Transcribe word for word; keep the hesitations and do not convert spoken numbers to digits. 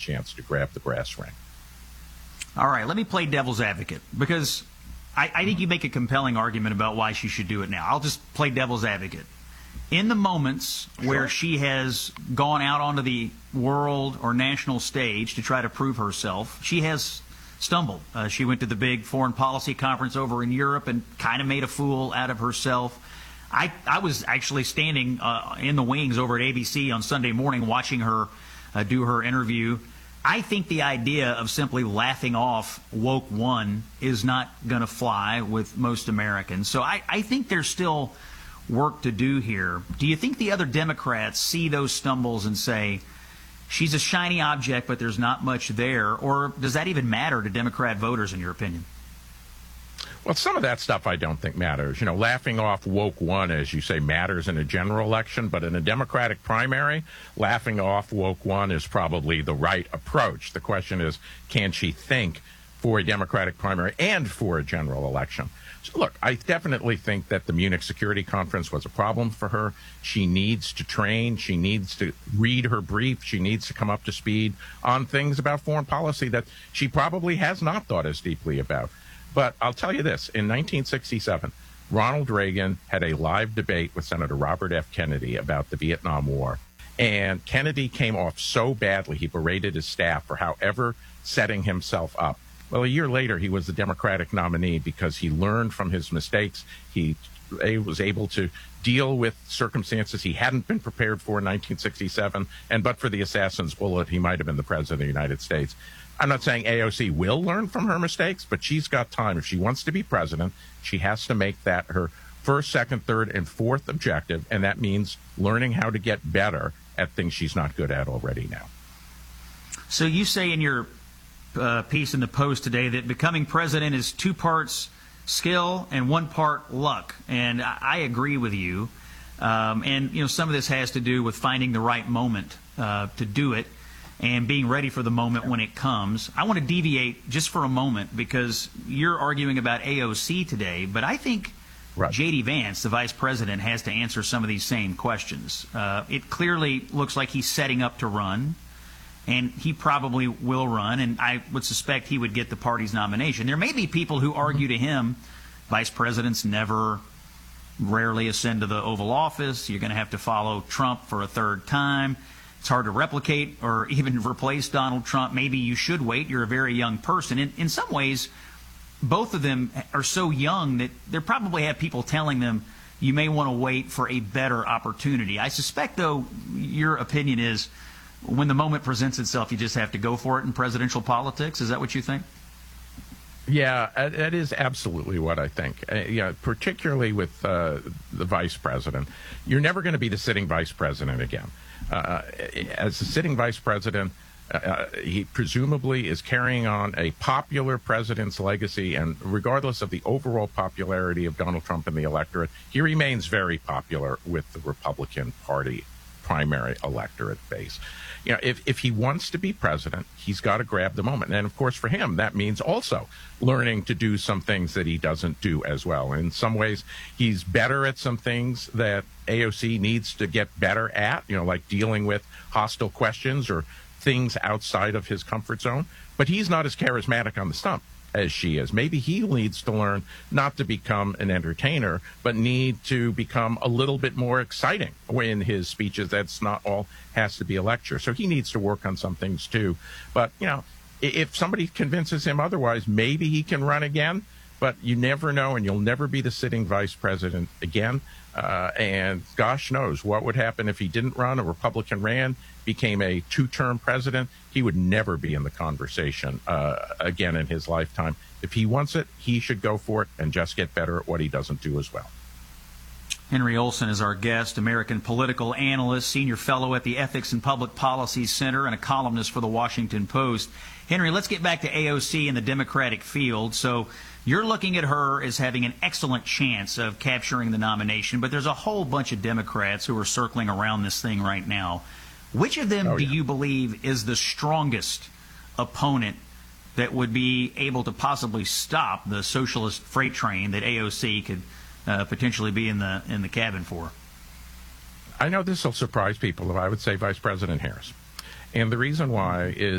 chance to grab the brass ring. All right, let me play devil's advocate, because I, I think you make a compelling argument about why she should do it now. I'll just play devil's advocate. In the moments Sure. where she has gone out onto the world or national stage to try to prove herself, she has stumbled. Uh, she went to the big foreign policy conference over in Europe and kind of made a fool out of herself. I, I was actually standing uh, in the wings over at A B C on Sunday morning watching her uh, do her interview. I think the idea of simply laughing off woke one is not going to fly with most Americans. So I, I think there's still work to do here. Do you think the other Democrats see those stumbles and say, she's a shiny object, but there's not much there? Or does that even matter to Democrat voters, in your opinion? Well, some of that stuff I don't think matters. You know, laughing off woke one, as you say, matters in a general election, but in a Democratic primary, laughing off woke one is probably the right approach. The question is, can she think for a Democratic primary and for a general election? So, look, I definitely think that the Munich Security Conference was a problem for her. She needs to train. She needs to read her brief. She needs to come up to speed on things about foreign policy that she probably has not thought as deeply about. But I'll tell you this. In nineteen sixty-seven, Ronald Reagan had a live debate with Senator Robert F. Kennedy about the Vietnam War. And Kennedy came off so badly, he berated his staff for however setting himself up. Well, a year later, he was the Democratic nominee because he learned from his mistakes. He was able to deal with circumstances he hadn't been prepared for in nineteen sixty-seven. And but for the assassin's bullet, he might have been the president of the United States. I'm not saying A O C will learn from her mistakes, but she's got time. If she wants to be president, she has to make that her first, second, third, and fourth objective, and that means learning how to get better at things she's not good at already now. So you say in your uh, piece in the Post today that becoming president is two parts skill and one part luck, and I, I agree with you. Um, and you know, some of this has to do with finding the right moment uh, to do it, and being ready for the moment when it comes. I want to deviate just for a moment because you're arguing about A O C today, but I think right. J D. Vance, the vice president, has to answer some of these same questions. Uh, it clearly looks like he's setting up to run, and he probably will run, and I would suspect he would get the party's nomination. There may be people who argue to him, vice presidents never, rarely ascend to the Oval Office. You're going to have to follow Trump for a third time. It's hard to replicate or even replace Donald Trump. Maybe you should wait. You're a very young person. In, in some ways, both of them are so young that they probably have people telling them you may want to wait for a better opportunity. I suspect, though, your opinion is when the moment presents itself, you just have to go for it in presidential politics. Is that what you think? Yeah, that is absolutely what I think. Uh, yeah, particularly with uh, the vice president. You're never going to be the sitting vice president again. Uh, as the sitting vice president, uh, he presumably is carrying on a popular president's legacy, and regardless of the overall popularity of Donald Trump in the electorate, he remains very popular with the Republican Party primary electorate base. You know, if, if he wants to be president, he's got to grab the moment. And, of course, for him, that means also learning to do some things that he doesn't do as well. In some ways, he's better at some things that A O C needs to get better at, you know, like dealing with hostile questions or things outside of his comfort zone. But he's not as charismatic on the stump as she is. Maybe he needs to learn not to become an entertainer, but need to become a little bit more exciting in his speeches. That's not all has to be a lecture. So he needs to work on some things too. But, you know, if somebody convinces him otherwise, maybe he can run again. But you never know, and you'll never be the sitting vice president again. Uh, and gosh knows what would happen if he didn't run, a Republican ran, became a two-term president. He would never be in the conversation uh, again in his lifetime. If he wants it, he should go for it and just get better at what he doesn't do as well. Henry Olsen is our guest, American political analyst, senior fellow at the Ethics and Public Policy Center, and a columnist for the Washington Post. Henry, let's get back to A O C in the Democratic field. So you're looking at her as having an excellent chance of capturing the nomination, but there's a whole bunch of Democrats who are circling around this thing right now. Which of them oh, do yeah. you believe is the strongest opponent that would be able to possibly stop the socialist freight train that A O C could uh, potentially be in the in the cabin for? I know this will surprise people, but I would say Vice President Harris. And the reason why is